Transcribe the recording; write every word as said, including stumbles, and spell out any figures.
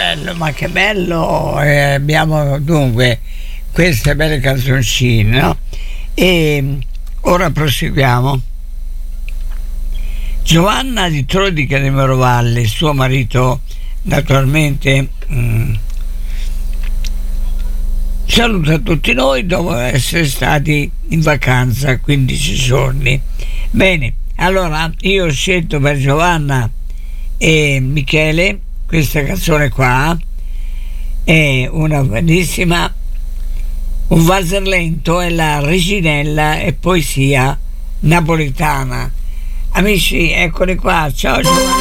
bello, ma che bello. Eh, abbiamo dunque queste belle canzoncine, no? E ora proseguiamo. Giovanna di Trodica di Morovalli, suo marito naturalmente mh, saluta tutti noi dopo essere stati in vacanza quindici giorni. Bene, allora io ho scelto per Giovanna e Michele questa canzone qua, è una bellissima, un valzer lento, è la Reginella e poesia napoletana. Amici, eccoli qua, ciao Giovanna.